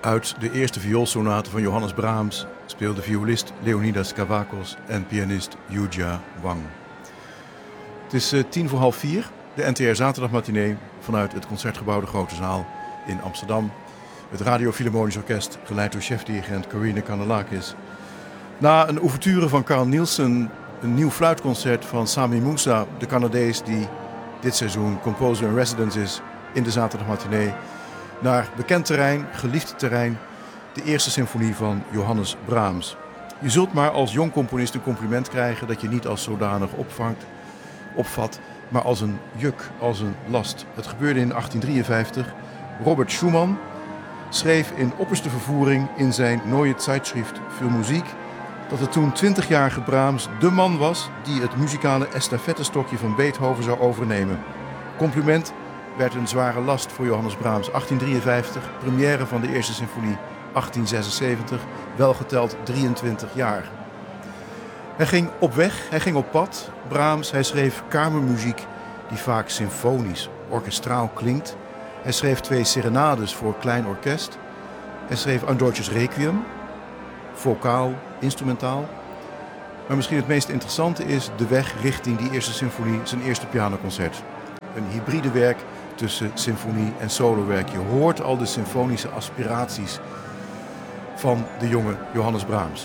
Uit de eerste vioolsonate van Johannes Brahms speelde violist Leonidas Kavakos en pianist Yuja Wang. Het is 4:10, de NTR Zaterdagmatinee vanuit het Concertgebouw de Grote Zaal in Amsterdam. Het Radio Philharmonisch Orkest, geleid door chefdirigent Corinne Kanellakis. Na een ouverture van Carl Nielsen, een nieuw fluitconcert van Sami Moussa, de Canadees die dit seizoen composer in residence is in de Zaterdagmatinee, naar bekend terrein, geliefd terrein, de eerste symfonie van Johannes Brahms. Je zult maar als jong componist een compliment krijgen dat je niet als zodanig opvat, maar als een juk, als een last. Het gebeurde in 1853. Robert Schumann schreef in opperste vervoering in zijn Neue Zeitschrift für Musik dat de toen 20-jarige Brahms de man was die het muzikale estafettestokje van Beethoven zou overnemen. Compliment werd een zware last voor Johannes Brahms. 1853, première van de eerste symfonie. 1876, welgeteld 23 jaar. Hij ging op weg, hij ging op pad. Brahms, hij schreef kamermuziek die vaak symfonisch, orkestraal klinkt. Hij schreef 2 serenades voor klein orkest. Hij schreef Ein Deutsches Requiem, vocaal, instrumentaal. Maar misschien het meest interessante is de weg richting die eerste symfonie, zijn eerste pianoconcert. Een hybride werk tussen symfonie en solowerk. Je hoort al de symfonische aspiraties van de jonge Johannes Brahms.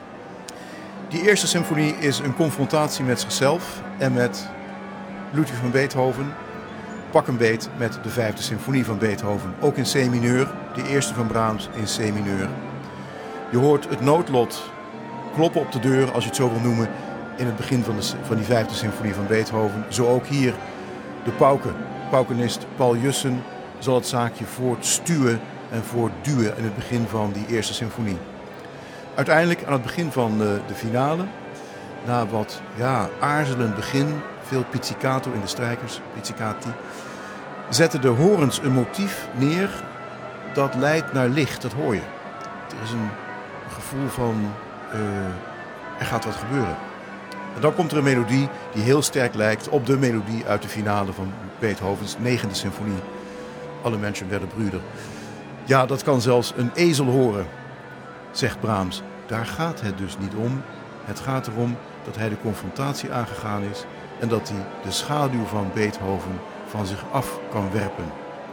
Die eerste symfonie is een confrontatie met zichzelf en met Ludwig van Beethoven. Pak een beet met de 5e symfonie van Beethoven. Ook in C-mineur, de eerste van Brahms in C-mineur. Je hoort het noodlot kloppen op de deur, als je het zo wil noemen, in het begin van die 5e symfonie van Beethoven. Zo ook hier de paukenist Paul Jussen zal het zaakje voortstuwen en voortduwen in het begin van die eerste symfonie. Uiteindelijk aan het begin van de finale, na wat aarzelend begin, veel pizzicato in de strijkers, pizzicati, zetten de horens een motief neer dat leidt naar licht, dat hoor je. Er is een gevoel van er gaat wat gebeuren. En dan komt er een melodie die heel sterk lijkt op de melodie uit de finale van Beethovens 9e symfonie. Alle mensen werden broeder. Ja, dat kan zelfs een ezel horen, zegt Brahms. Daar gaat het dus niet om. Het gaat erom dat hij de confrontatie aangegaan is en dat hij de schaduw van Beethoven van zich af kan werpen.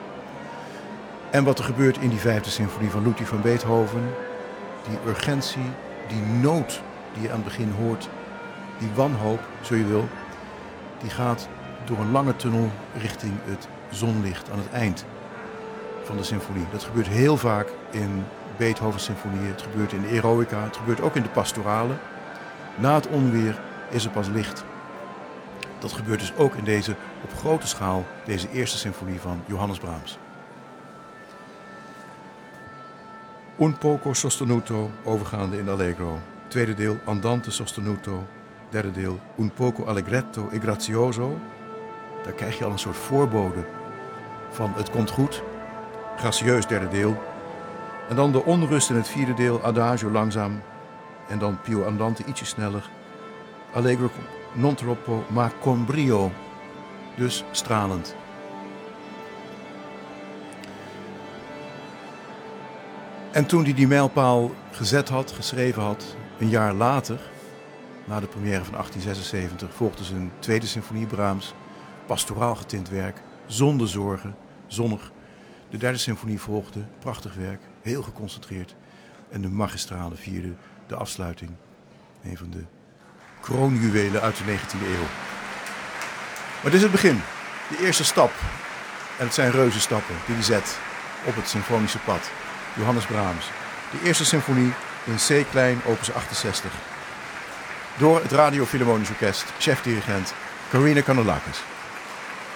En wat er gebeurt in die 5e symfonie van Ludwig van Beethoven, die urgentie, die nood die je aan het begin hoort, die wanhoop, zo je wil, die gaat door een lange tunnel richting het zonlicht aan het eind van de symfonie. Dat gebeurt heel vaak in Beethovens symfonieën. Het gebeurt in de Eroica, het gebeurt ook in de pastorale. Na het onweer is er pas licht. Dat gebeurt dus ook in deze op grote schaal, deze eerste symfonie van Johannes Brahms. Un poco sostenuto, overgaande in de allegro. Tweede deel andante sostenuto. Derde deel un poco allegretto e grazioso. Daar krijg je al een soort voorbode van het komt goed. Gracieus derde deel. En dan de onrust in het vierde deel, adagio langzaam. En dan più andante ietsje sneller. Allegro non troppo, ma con brio. Dus stralend. En toen hij die mijlpaal gezet had, geschreven had, een jaar later, na de première van 1876, volgde zijn tweede symfonie Brahms, pastoraal getint werk, zonder zorgen, zonnig. De derde symfonie volgde, prachtig werk, heel geconcentreerd. En de magistrale vierde, de afsluiting, een van de kroonjuwelen uit de 19e eeuw. Maar dit is het begin, de eerste stap. En het zijn reuzenstappen die hij zet op het symfonische pad. Johannes Brahms, de eerste symfonie in C-klein, opus 68. Door het Radio Philharmonisch Orkest, chefdirigent Corinne Kanellakis.